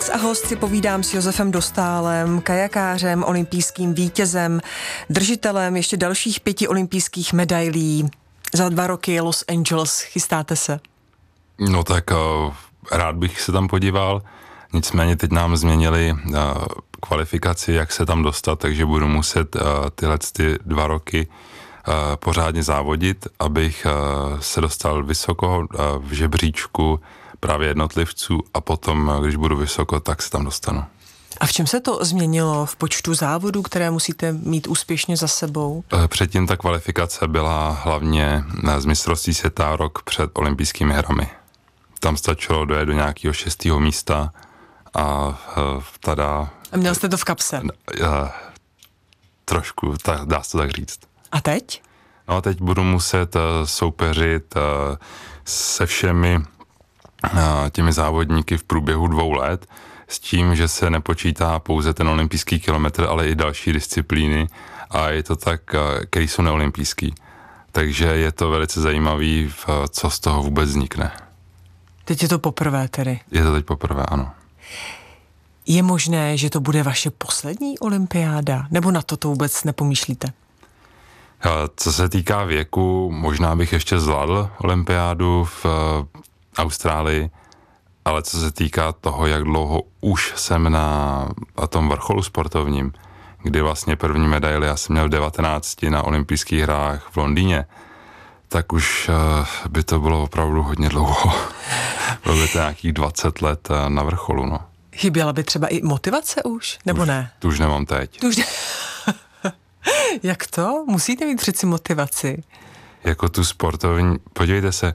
Herec a host si povídám s Josefem Dostálem, kajakářem, olympijským vítězem, držitelem ještě dalších 5 olympijských medailí. Za 2 roky Los Angeles, chystáte se? No tak rád bych se tam podíval, nicméně teď nám změnili kvalifikaci, jak se tam dostat, takže budu muset tyhle 2 roky pořádně závodit, abych se dostal vysoko v žebříčku právě jednotlivců a potom, když budu vysoko, tak se tam dostanu. A v čem se to změnilo v počtu závodů, které musíte mít úspěšně za sebou? Předtím ta kvalifikace byla hlavně z mistrovství světa rok před olympijskými hrami. Tam stačilo dojet do nějakého 6. místa a tada... A měl jste to v kapse? Trošku, dá se to tak říct. A teď? No a teď budu muset soupeřit se všemi těmi závodníky v průběhu 2 let, s tím, že se nepočítá pouze ten olympijský kilometr, ale i další disciplíny a je to tak, který jsou neolympijský. Takže je to velice zajímavý, co z toho vůbec vznikne. Teď je to poprvé tedy? Je to teď poprvé, ano. Je možné, že to bude vaše poslední olympiáda? Nebo na to vůbec nepomýšlíte? Co se týká věku, možná bych ještě zvládl olympiádu v Austrálii, ale co se týká toho, jak dlouho už jsem na tom vrcholu sportovním, kdy vlastně první medaili já jsem měl v 19 na olympijských hrách v Londýně, tak už by to bylo opravdu hodně dlouho. Bylo by to nějakých 20 let na vrcholu, no. Chyběla by třeba i motivace už, nebo ne? Tu už nemám teď. Jak to? Musíte mít přeci motivaci. Jako tu sportovní, podívejte se,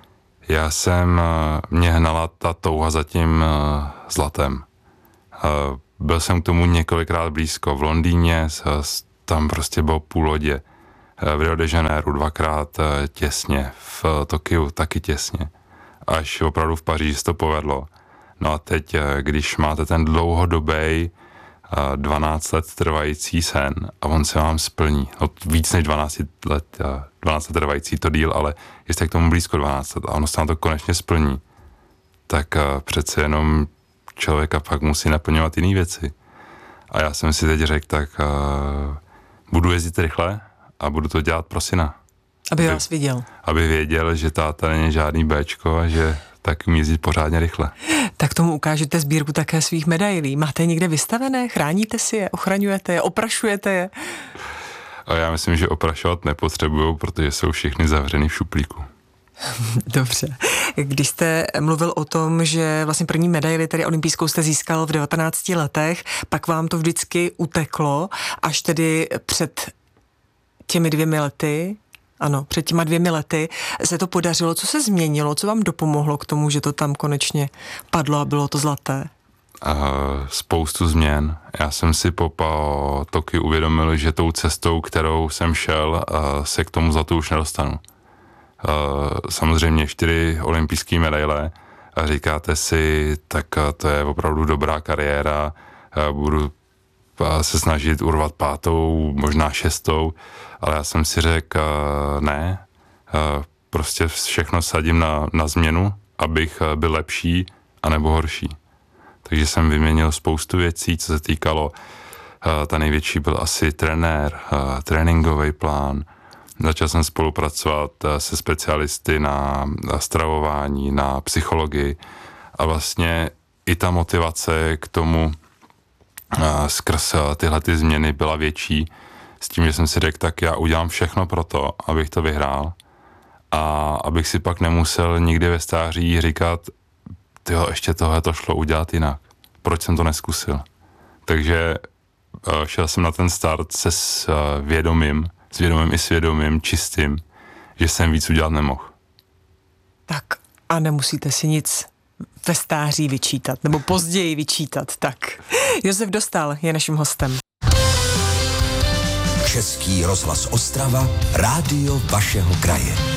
mě hnala ta touha za tím zlatem. Byl jsem k tomu několikrát blízko. V Londýně tam prostě bylo půl lodě. V Rio de Janeiro 2krát těsně. V Tokiu taky těsně. Až opravdu v Paříži se to povedlo. No a teď, když máte ten dlouhodobý 12 let trvající sen a on se vám splní. No, víc než 12 let trvající to díl, ale jste k tomu blízko 12 let a ono se vám to konečně splní, tak přece jenom člověka pak musí naplňovat jiné věci. A já jsem si teď řekl, tak budu jezdit rychle a budu to dělat pro syna. Aby vás viděl. Aby věděl, že táta není žádný béčko a že tak umí jezdit pořádně rychle. Tak tomu ukážete sbírku také svých medailí. Máte je někde vystavené? Chráníte si je? Ochraňujete je? Oprašujete je? A já myslím, že oprašovat nepotřebuju, protože jsou všechny zavřený v šuplíku. Dobře. Když jste mluvil o tom, že vlastně první medaili, tedy olympijskou, jste získal v 19 letech, pak vám to vždycky uteklo, až tedy před těmi 2 lety, ano, před těma 2 lety se to podařilo. Co se změnilo? Co vám dopomohlo k tomu, že to tam konečně padlo a bylo to zlaté? Spoustu změn. Já jsem si po Tokiu uvědomil, že tou cestou, kterou jsem šel, se k tomu zlatu už nedostanu. Samozřejmě 4 olympijské medaile a říkáte si, tak to je opravdu dobrá kariéra, budu se snažit urvat 5., možná 6., ale já jsem si řekl, ne, prostě všechno sadím na změnu, abych byl lepší anebo horší. Takže jsem vyměnil spoustu věcí, co se týkalo, ta největší byl asi trenér, tréninkový plán. Začal jsem spolupracovat se specialisty na stravování, na psychologii a vlastně i ta motivace k tomu skrz tyhle ty změny byla větší, s tím, že jsem si řekl, tak já udělám všechno pro to, abych to vyhrál a abych si pak nemusel nikdy ve stáří říkat, tyjo, ještě tohle to šlo udělat jinak. Proč jsem to neskusil? Takže šel jsem na ten start se vědomím i svědomím, čistým, že jsem víc udělat nemohl. Tak a nemusíte si nic ve stáří vyčítat, nebo později vyčítat, tak. Josef Dostál je naším hostem. Český rozhlas Ostrava, rádio vašeho kraje.